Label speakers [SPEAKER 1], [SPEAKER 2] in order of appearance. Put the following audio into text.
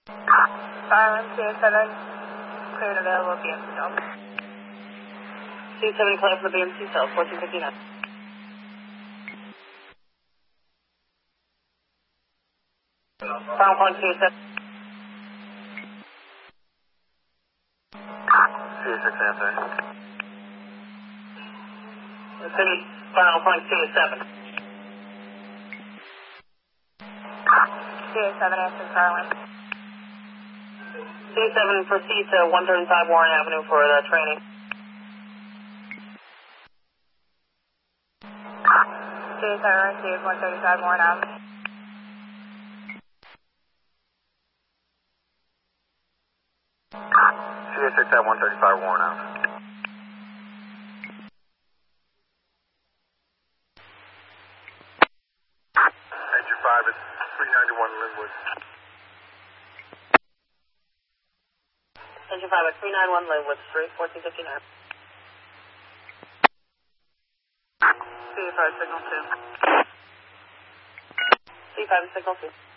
[SPEAKER 1] C7, cleared available BMC cell. C7 clear for the BMC cell, 1459. Final point C7.
[SPEAKER 2] C6 answer.
[SPEAKER 1] City, final point C7. C7 answer, Starlink. C7 proceed to 135 Warren Avenue for the training. C7 received 135 Warren Avenue.
[SPEAKER 2] CA6 at 135 Warren Avenue. Engine 5 is 391 Linwood.
[SPEAKER 1] Engine 5 at 391 Linwood Street, 1459. C5 signal 2. C5 signal 2.